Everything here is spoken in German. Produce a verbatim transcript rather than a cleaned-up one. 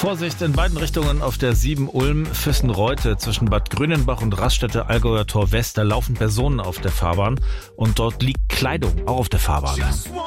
Vorsicht in beiden Richtungen auf der sieben Ulm-Füssen-Reute zwischen Bad Grünenbach und Raststätte Allgäuer Tor West. Da laufen Personen auf der Fahrbahn und dort liegt Kleidung auch auf der Fahrbahn.